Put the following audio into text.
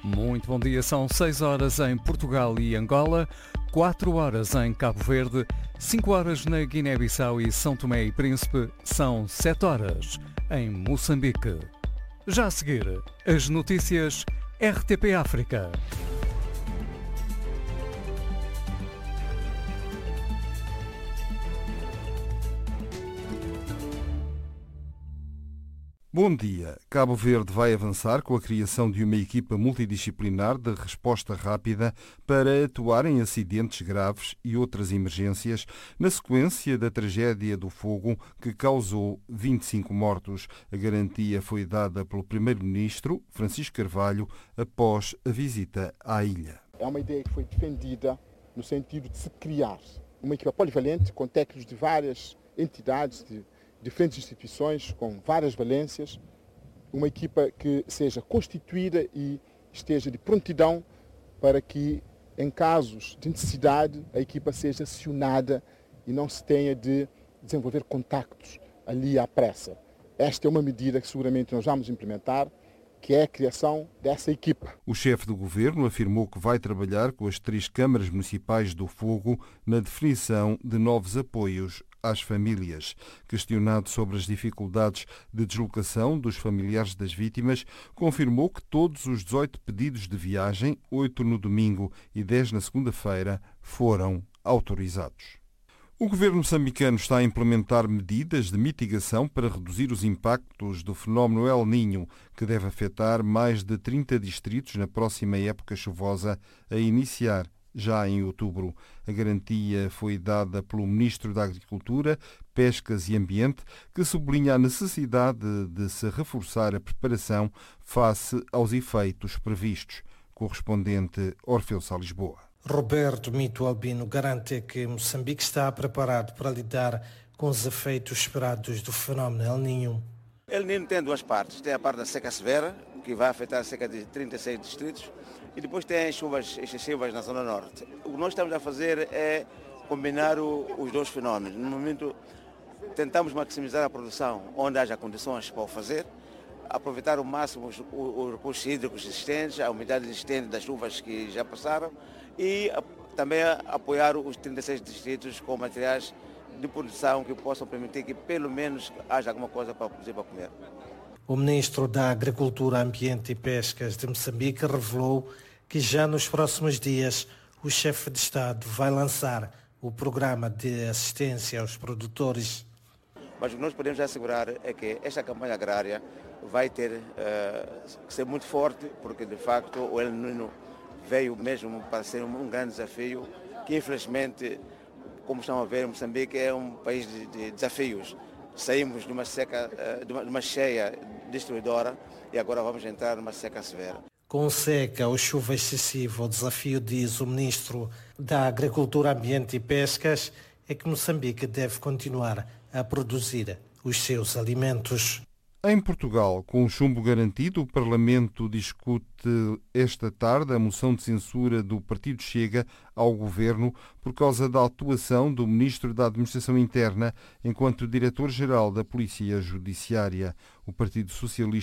Muito bom dia, são 6 horas em Portugal e Angola, 4 horas em Cabo Verde, 5 horas na Guiné-Bissau e São Tomé e Príncipe, são 7 horas em Moçambique. Já a seguir, as notícias RTP África. Bom dia. Cabo Verde vai avançar com a criação de uma equipa multidisciplinar de resposta rápida para atuar em acidentes graves e outras emergências na sequência da tragédia do fogo que causou 25 mortos. A garantia foi dada pelo Primeiro-Ministro, Francisco Carvalho, após a visita à ilha. É uma ideia que foi defendida no sentido de se criar uma equipa polivalente com técnicos de várias entidades, de diferentes instituições com várias valências, uma equipa que seja constituída e esteja de prontidão para que, em casos de necessidade, a equipa seja acionada e não se tenha de desenvolver contactos ali à pressa. Esta é uma medida que seguramente nós vamos implementar, que é a criação dessa equipa. O chefe do governo afirmou que vai trabalhar com as 3 câmaras municipais do fogo na definição de novos apoios às famílias. Questionado sobre as dificuldades de deslocação dos familiares das vítimas, confirmou que todos os 18 pedidos de viagem, 8 no domingo e 10 na segunda-feira, foram autorizados. O governo moçambicano está a implementar medidas de mitigação para reduzir os impactos do fenómeno El Niño, que deve afetar mais de 30 distritos na próxima época chuvosa, a iniciar já em outubro. A garantia foi dada pelo Ministro da Agricultura, Pescas e Ambiente, que sublinha a necessidade de se reforçar a preparação face aos efeitos previstos. Correspondente Orfeu Sá, Lisboa. Roberto Mito Albino garante que Moçambique está preparado para lidar com os efeitos esperados do fenómeno El Niño. El Niño tem 2 partes. Tem a parte da seca severa, que vai afetar cerca de 36 distritos, e depois tem as chuvas excessivas na zona norte. O que nós estamos a fazer é combinar os 2 fenómenos. No momento, tentamos maximizar a produção onde haja condições para o fazer, aproveitar ao máximo os recursos hídricos existentes, a umidade existente das chuvas que já passaram, e também apoiar os 36 distritos com materiais de produção que possam permitir que pelo menos haja alguma coisa para produzir para comer. O Ministro da Agricultura, Ambiente e Pescas de Moçambique revelou que já nos próximos dias o chefe de Estado vai lançar o programa de assistência aos produtores. Mas o que nós podemos assegurar é que esta campanha agrária vai ter que ser muito forte, porque de facto o El Niño veio mesmo para ser um grande desafio, que infelizmente, como estão a ver, Moçambique é um país de desafios. Saímos de uma seca, de uma cheia destruidora e agora vamos entrar numa seca severa. Com seca ou chuva excessiva, o desafio, diz o Ministro da Agricultura, Ambiente e Pescas, é que Moçambique deve continuar a produzir os seus alimentos. Em Portugal, com o chumbo garantido, o Parlamento discute esta tarde a moção de censura do Partido Chega ao Governo por causa da atuação do Ministro da Administração Interna enquanto Diretor-Geral da Polícia Judiciária. O Partido Socialista